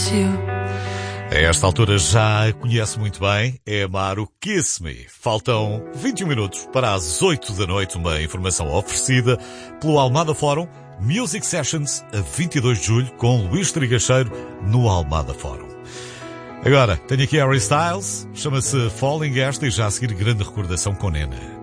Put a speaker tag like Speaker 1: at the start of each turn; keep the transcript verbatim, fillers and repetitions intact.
Speaker 1: A esta altura já a conhece muito bem, é Amaro Kiss Me. Faltam vinte e um minutos para as oito da noite, uma informação oferecida pelo Almada Fórum, Music Sessions a vinte e dois de julho com Luís Trigacheiro no Almada Fórum. Agora, tenho aqui Harry Styles, chama-se Falling esta e já a seguir grande recordação com Nena.